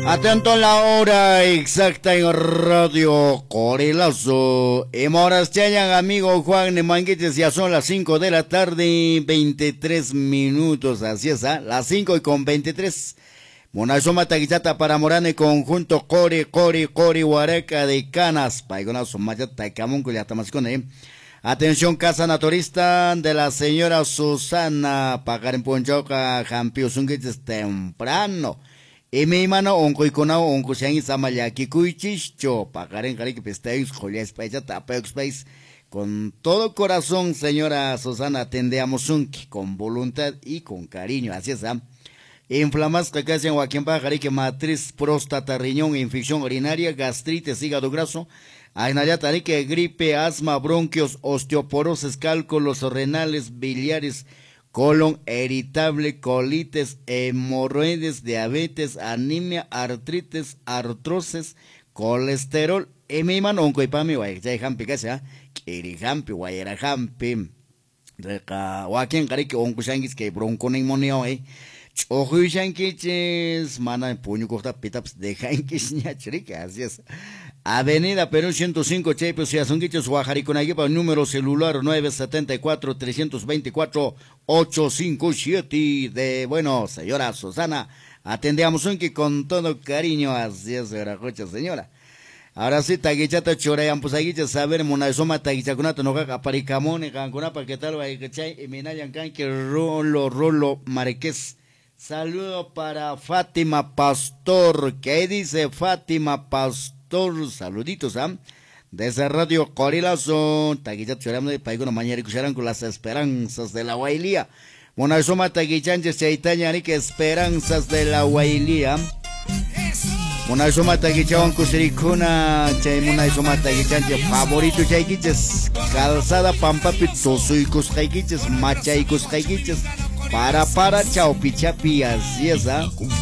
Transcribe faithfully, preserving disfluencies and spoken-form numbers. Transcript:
Atento a la hora exacta en Radio Corilazo. En horas chayan, amigo Juan de Manguetes, ya son las cinco de la tarde, veintitrés minutos. Así es, ¿eh? Las cinco y con veintitrés. Monazoma taguichata para Morane, conjunto Cori, Cori, Cori, Huareca de Canas. Paigona Somaya Taikamunco y Atamascone. Atención, casa naturista de la señora Susana. Pagar en Ponchoca, Jampio Sunguites temprano. Y mi mano, onco y conao, onco sean y samayaki cuichicho. Pagar en cari que pesteis, joya space, tapeo space. Con todo corazón, señora Susana, atendemos un con voluntad y con cariño. Así es, ¿ah? Inflamas que casi en Joaquín Pajar que matriz, próstata, riñón, infección urinaria, gastritis, hígado graso, que gripe, asma, bronquios, osteoporosis, cálculos renales, biliares, colon irritable, colitis, hemorroides, diabetes, anemia, artritis, artrosis, colesterol, y mi mano, un coipami, guay, ya jampi, casi, ah, kirihampi, guayera jampi, Joaquín Carique, un cuchangis que bronco neumonía, eh. Chojuy Shankiches, mana puño corta pitaps de Hankichña chirica, así es. Avenida Perú ciento cinco, Chepos y Azunquiches, Guajariconaguipa, número celular nueve siete cuatro, tres dos cuatro, ocho cinco siete. De, bueno, señora Susana, atendemos un que con todo cariño, así es, gracocha, señora. Ahora sí, taguichata chorayan, pues aguiches saber, monazoma taguichacunato, no caca, paricamone, cancunapa, que tal, va, que chay, y minayan canque, rolo, rolo, marqués. Saludo para Fátima Pastor. ¿Qué dice Fátima Pastor? Saluditos, ¿ah? ¿eh? Desde Radio Corilazo. Taguichat choramos de Paigona mañana escucharán con las esperanzas de la Guailía. Monazoma taguichanches chaitaña ni que esperanzas de la Guailía. Monazoma taguichawan kusirikuna. Chay monazoma taguichanche favorito chayquiches. Calzada pampapit sosuicos chayquiches. Machaicos chayquiches. Para, para, chao, pichapi, así es, ¿ah?